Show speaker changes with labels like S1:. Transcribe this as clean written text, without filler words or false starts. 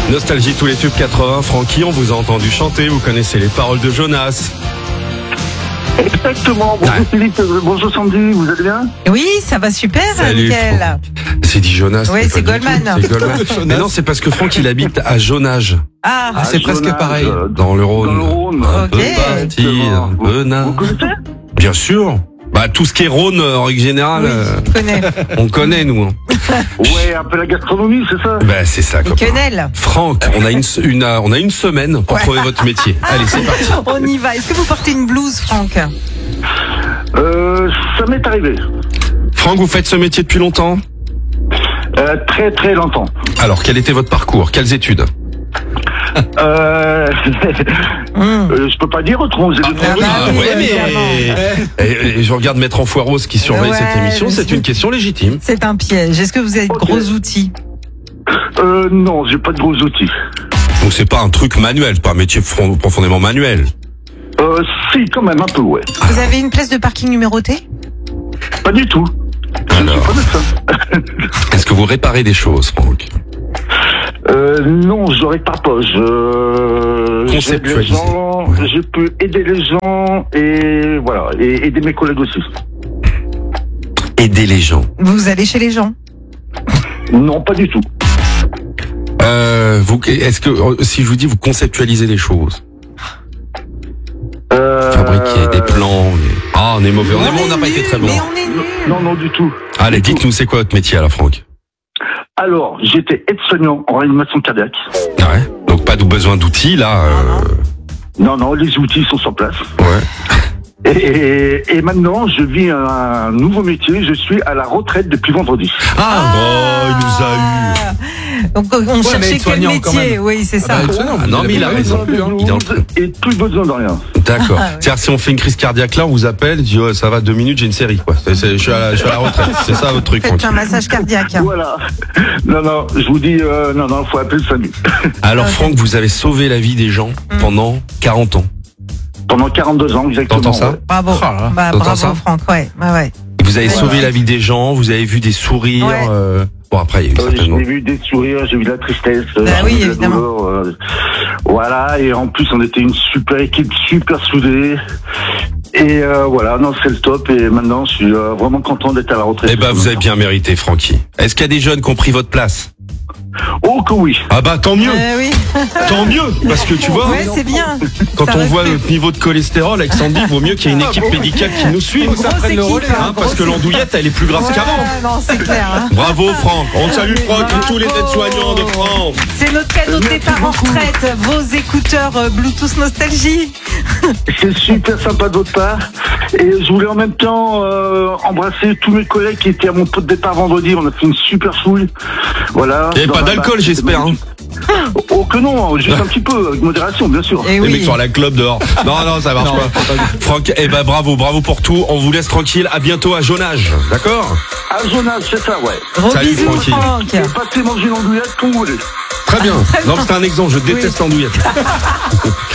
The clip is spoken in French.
S1: Nostalgie, tous les tubes 80. Francky, on vous a entendu chanter, vous connaissez les paroles de Jonas.
S2: Exactement. Bonjour Philippe, bonjour Sandy, vous allez bien?
S3: Oui, ça va super,
S1: Salut,
S3: Mickaël.
S1: Franck. C'est dit Jonas.
S3: Oui, c'est
S1: pas du
S3: Goldman.
S1: tout, c'est Goldman. Mais non, c'est parce que Franck, il habite à Jonage,
S3: Ah,
S4: c'est presque
S2: Jonas,
S4: pareil.
S1: dans le Rhône.
S2: Dans le Rhône.
S1: Un peu
S3: Ok.
S1: parti,
S2: Exactement.
S1: un peu nain.
S2: Vous connaissez?
S1: Bien sûr. Bah, tout ce qui est Rhône, en règle générale,
S3: oui, je connais.
S1: on connaît, nous. Hein.
S2: Ouais, un peu la gastronomie, c'est ça?
S1: Bah, c'est ça,
S3: Et
S1: copain.
S3: quenelle.
S1: Franck, on a une semaine pour trouver votre métier. Allez, c'est parti.
S3: On y va. Est-ce que vous portez une blouse, Franck?
S2: Ça m'est arrivé.
S1: Franck, vous faites ce métier depuis longtemps?
S2: Très très longtemps.
S1: Alors, quel était votre parcours? Quelles études?
S2: Je peux pas dire autrement. J'ai des
S3: bah oui,
S1: ouais,
S3: évidemment.
S1: et je regarde Maître Enfoiros qui surveille
S3: Ouais,
S1: cette émission, c'est
S3: monsieur.
S1: une question légitime.
S3: C'est un piège. Est-ce que vous avez de
S2: Ok.
S3: gros outils?
S2: Non, j'ai pas de gros outils.
S1: Donc c'est pas un truc manuel, c'est pas un métier profondément manuel.
S2: Si, quand même, un peu, ouais.
S3: Vous avez une place de parking numérotée?
S2: Pas du tout. Je ne suis
S1: Alors,
S2: pas médecin.
S1: est-ce que vous réparez des choses, Franck?
S2: Non, je répare pas. J'aide les
S1: Conceptualisez.
S2: gens,
S1: Ouais.
S2: je peux aider les gens et voilà, et aider mes collègues aussi.
S1: Aider les gens.
S3: Vous allez chez les gens?
S2: Non, pas du tout.
S1: Est-ce que si je vous dis vous conceptualisez les choses, fabriquer des plans, on est mauvais, on n'a pas été très bon.
S3: Mais on est nuls.
S2: Non, du tout.
S1: Allez, dites-nous c'est quoi votre métier alors, Franck?
S2: Alors, j'étais aide-soignant en réanimation cardiaque.
S1: Ouais. Donc pas de besoin d'outils là.
S2: Non, les outils sont sur place.
S1: Ouais.
S2: Et maintenant, je vis un nouveau métier. Je suis à la retraite depuis vendredi.
S1: Oh, il nous a eu.
S3: Donc on
S4: mais
S3: cherchait quel
S4: aide-soignant, quand
S3: métier?
S4: même.
S3: Oui, c'est ça.
S1: Ah non, mais il a raison. Il est en train.
S2: Et plus besoin de rien.
S1: D'accord.
S3: Ah, ouais.
S1: C'est-à-dire si on fait une crise cardiaque là, on vous appelle, dit oh, ça va 2 minutes, j'ai une série quoi. Je suis à la retraite. C'est ça votre truc, Franck.
S3: Faites un massage cardiaque.
S2: Voilà. Non, je vous dis, non, faut appeler le SAMU.
S1: Alors
S3: Ok.
S1: Franck, vous avez sauvé la vie des gens pendant 40 ans.
S2: Pendant 42 ans, exactement.
S1: T'entends ça?
S2: ouais.
S3: Bravo.
S4: Oh là là.
S3: Bah,
S1: T'entends
S3: bravo,
S1: ça
S3: Franck. Ouais.
S1: Vous avez
S3: Ouais.
S1: sauvé la vie des gens, vous avez vu des sourires.
S3: Ouais.
S1: Bon après il y a eu certainement.
S2: J'ai vu des sourires, j'ai vu de la tristesse,
S3: Bah oui,
S2: j'ai vu de la
S3: évidemment.
S2: douleur, voilà, et en plus on était une super équipe, super soudée. Et voilà, non, c'est le top. Et maintenant, je suis vraiment content d'être à la retraite.
S1: Eh ben vous avez bien mérité, Francky. Est-ce qu'il y a des jeunes qui ont pris votre place?
S2: Oh que oui.
S1: Ah bah tant mieux,
S3: Oui.
S1: tant mieux, parce que tu vois,
S3: Ouais, c'est bien.
S1: quand
S3: Ça
S1: on voit
S3: recrute.
S1: notre niveau de cholestérol avec Sandy, il vaut mieux qu'il y ait une équipe médicale qui nous suive.
S4: Faut que ça
S3: Grosse
S4: prenne le
S3: équipe,
S4: relais,
S3: hein.
S1: Parce que l'andouillette, elle est plus grasse qu'avant.
S3: Ouais, non, c'est clair. Hein.
S1: Bravo Franck, on salue Franck et
S3: Bravo.
S1: tous les aides-soignants de France.
S3: C'est notre cadeau de départ en retraite. Vos écouteurs Bluetooth Nostalgie.
S2: C'est super sympa de votre part. Et je voulais en même temps embrasser tous mes collègues qui étaient à mon pot de départ vendredi. On a fait une super fouille. Voilà.
S1: Il n'y avait
S2: Dans
S1: pas
S2: un
S1: d'alcool,
S2: bar,
S1: j'espère. Hein.
S2: Oh que non, juste un petit peu, avec modération, bien sûr.
S3: Et
S1: Les mecs
S3: oui.
S1: sont à la club dehors. Non, ça marche pas. Franck, eh ben bravo pour tout. On vous laisse tranquille. À bientôt à Jonage. D'accord?
S2: À Jonas, c'est ça, ouais.
S3: Gros
S1: Salut,
S3: bisous,
S1: Francky.
S3: Franck.
S2: Et passez manger l'andouillette comme vous voulez.
S1: Très bien.
S3: Très
S1: Non,
S3: bien.
S1: c'est un exemple. Je déteste l'andouillette.